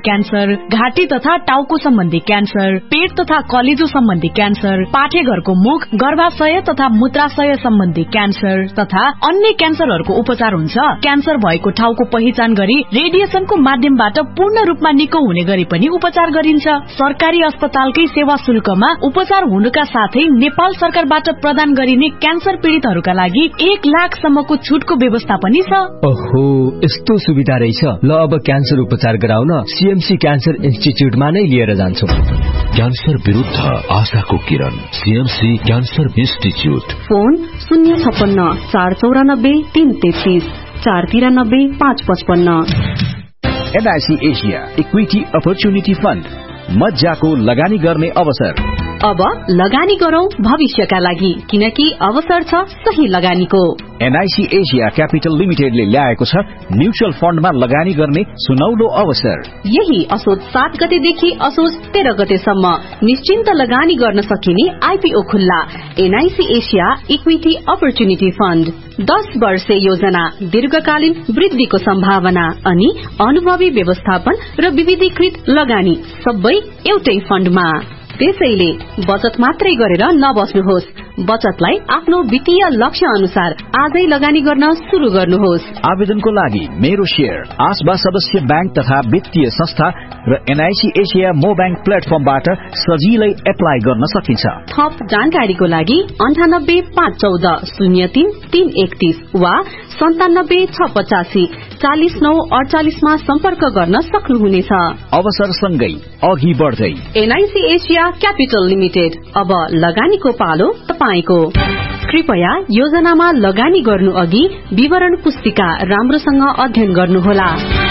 Cancer, घाँटी तथा टाउको सम्बन्धी क्यान्सर, पेट तथा कलेजो सम्बन्धी क्यान्सर, पाठेघरको मुख, गर्भाशय तथा मूत्राशय सम्बन्धी क्यान्सर तथा अन्य क्यान्सरहरूको उपचार हुन्छ। क्यान्सर भएको ठाउँको पहिचान गरी रेडिएसनको माध्यमबाट पूर्ण रूपमा निको हुने गरी पनि उपचार गरिन्छ। सरकारी अस्पतालकै सेवा शुल्कमा उपचार हुनुका साथै नेपाल सरकारबाट प्रदान गरिने क्यान्सर पीड़ितहरूका लागि 1 लाख सम्मको छुटको व्यवस्था पनि छ। ओहो, यस्तो सुविधा रहेछ। ल अब क्यान्सर उपचार गराउन सीएमसी क्यान्सर इन्स्टिच्युटमा नै लिएर जान्छु। क्यान्सर विरुद्ध आशाको किरण, CMC cancer institute. Phone 056 494 333 493 555। NIC Asia equity opportunity fund, मज्जाको लगानी गर्ने अवसर। अब लगानी गरौं भविष्यका लागि, किनकि अवसर छ सही लगानीको। NIC एशिया क्यापिटल लिमिटेडले ल्याएको छ म्युचुअल फण्डमा लगानी गर्ने सुनौलो अवसर। यही असोज 7 गतेदेखि असोज 13 गतेसम्म निश्चिन्त लगानी गर्न सकिने IPO खुल्ला। NIC Asia equity opportunity fund, 10 वर्षे योजना, दीर्घकालीन वृद्धिको सम्भावना अनि अनुभवी व्यवस्थापन र विविधीकृत लगानी सबै एउटै फण्डमा। त्यसैले बचत मात्रै गरेर नबस्नुहोस्, बचतलाई आफ्नो वित्तीय लक्ष्य अनुसार आजै लगानी गर्न शुरू गर्नुहोस्। आवेदनको लागि मेरो शेयर, आसबा सदस्य बैंक तथा वित्तीय संस्था र NIC एशिया मो बैंक प्लेटफर्मबाट सजिलै एप्लाई गर्न सकिन्छ। थप जानकारीको लागि 98 514 03 331 वा 97 685 49 48 मा सम्पर्क गर्न सक्नुहुनेछ। अवसर सँगै अघि बढ्दै NIC एशिया क्यापिटल लिमिटेड, अब लगानीको पालो तपाईको। कृपया योजनामा लगानी गर्नु अघि विवरण पुस्तिका राम्रोसँग अध्ययन गर्नुहोला।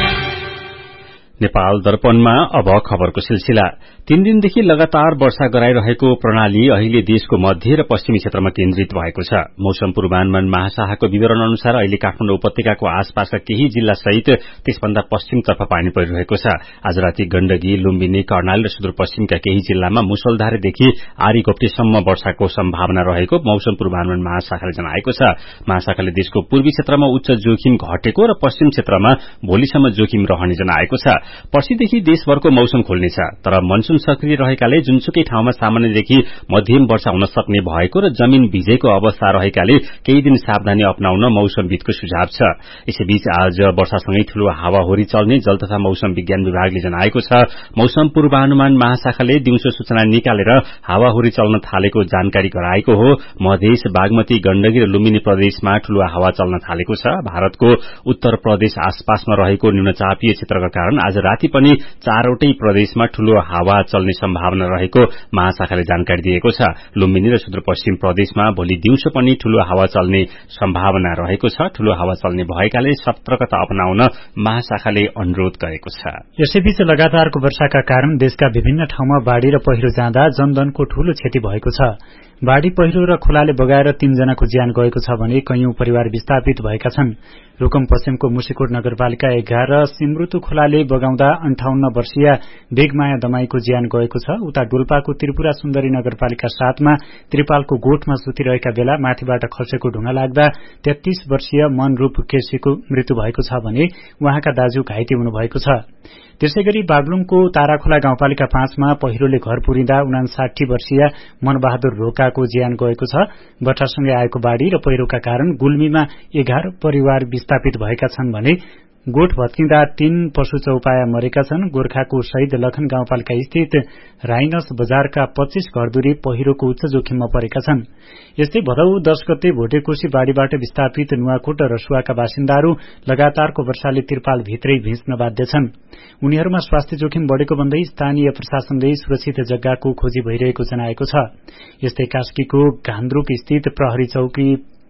नेपाल दर्पणमा अब खबरको सिलसिला। 3 दिनदेखि लगातार वर्षा गराइरहेको प्रणाली अहिले देशको मध्य र पश्चिमी क्षेत्रमा केन्द्रित भएको छ। मौसम पूर्वानुमान महाशाखाको विवरण अनुसार अहिले काठमाडौँ उपत्यकाको आसपासका केही जिल्ला सहित त्यसभन्दा पश्चिमतर्फ पानी परिरहेको छ। आज राति गण्डकी, लुम्बिनी, कर्णाली र सुदूरपश्चिमका केही जिल्लामा मुसलधारेदेखि आरीघोप्टेसम्म वर्षाको सम्भावना रहेको मौसम पूर्वानुमान महाशाखाले जनाएको छ। महाशाखाले देशको पूर्वी क्षेत्रमा उच्च जोखिम घटेको र पश्चिम क्षेत्रमा भोलिसम्म जोखिम रहने जनाएको छ। पर्सिदेखि देशभरको मौसम खुल्नेछ, तर मनसून सक्रिय रहेकाले जुनसुकै ठाउँमा सामान्यदेखि मध्यम वर्षा हुन सक्ने भएको र जमीन भिजेको अवस्था रहेकाले केही दिन सावधानी अपनाउन मौसमविदको सुझाव छ। यसैबीच आज वर्षासँगै ठूलो हावाहुरी चल्ने जल तथा मौसम विज्ञान विभागले जनाएको छ। मौसम पूर्वानुमान महाशाखाले दिउँसो सूचना निकालेर हावाहुरी चल्न थालेको जानकारी गराएको हो। मधेस, बागमती, गण्डकी र लुम्बिनी प्रदेशमा ठूलो हावा चल्न थालेको छ। भारतको उत्तर प्रदेश आसपासमा रहेको न्यूनचापीय क्षेत्रका कारण आज राति पनि 4वटै प्रदेशमा ठूलो हावा चल्ने सम्भावना रहेको महाशाखाले जानकारी दिएको छ। लुम्बिनी र सुदूरपश्चिम प्रदेशमा भोलि दिउँसो पनि ठूलो हावा चल्ने सम्भावना रहेको छ। ठूलो हावा चल्ने भएकाले सतर्कता अपनाउन महाशाखाले अनुरोध गरेको छ। यसैबीच लगातारको वर्षाका कारण देशका विभिन्न ठाउँमा बाढ़ी र पहिरो जाँदा जनधनको ठूलो क्षति भएको छ। बाढ़ी, पहिरो र खोलाले बगाएर 3 जनाको ज्यान गएको छ भने कैयौं परिवार विस्थापित भएका छन्। रुकुम पश्चिमको मुसिकोट नगरपालिका 11 सिमरुतु खोलाले बगाउँदा 58 वर्षीय बेगमाया दमाईको ज्यान गएको छ। उता डोल्पाको त्रिपुरा सुन्दरी नगरपालिका 7 मा त्रिपालको गोठमा सुतिरहेका बेला माथिबाट खसेको ढुङ्गा लाग्दा 33 वर्षीय मनरूप केसीको मृत्यु भएको छ भने उहाँका दाजु घाइते हुनुभएको छ। त्यसैगरी बागलुङको ताराखोला गाउँपालिका 5 मा पहिरोले घर पुरिँदा 59 वर्षीय मनबहादुर रोकाको ज्यान गएको छ। वर्षासँगै आएको बाढ़ी र पहिरोका कारण गुल्मीमा 11 परिवार विस्थापित भएका छन् भने गोठ भत्किँदा 3 पशु चौपाया मरेका छन्। गोर्खाको शहीद लखन गाउँपालिका स्थित राइनस बजारका 25 घरधुरी पहिरोको उच्च जोखिममा परेका छन्। यस्तै भदौ 10 गते भोटेकोशी बाढ़ीबाट विस्थापित नुवाकोट र रसुवाका बासिन्दाहरू लगातारको वर्षाले तिरपाल भित्रै भिज्न बाध्य छन्। उनीहरूमा स्वास्थ्य जोखिम बढ़ेको भन्दै स्थानीय प्रशासनले सुरक्षित जग्गाको खोजी भइरहेको जनाएको छ। यस्तै कास्कीको घान्द्रुक स्थित प्रहरी चौकी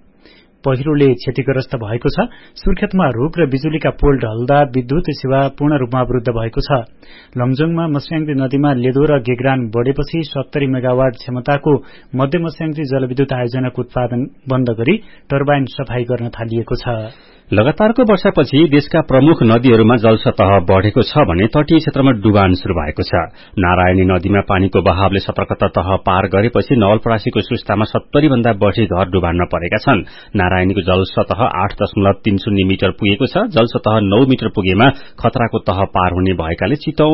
पहिरोले क्षतिग्रस्त भएको छ। सुर्खेतमा रुख र बिजुलीका पोल ढल्दा विद्युत सेवा पूर्ण रूपमा अवरुद्ध भएको छ। लमजुङमा मस्याङदी नदीमा लेदो र गेग्रान बढ़ेपछि 70 मेगावाट क्षमताको मध्य मस्याङदी जलविद्युत आयोजनाको उत्पादन बन्द गरी टर्बाइन सफाई गर्न थालिएको छ। लगातारको वर्षापछि देशका प्रमुख नदीहरूमा जलसतह बढ़ेको छ भने तटीय क्षेत्रमा डुबान शुरू भएको छ। नारायणी नदीमा पानीको बहावले सतर्कता तह पार गरेपछि नवलपरासीको सुस्तामा 70 भन्दा बढ़ी घर डुबानमा परेका छन्। नारायणीको जलसतह 8.30 मिटर पुगेको छ। जलसतह 9 मिटर पुगेमा खतराको तह पार हुने भएकाले चितवन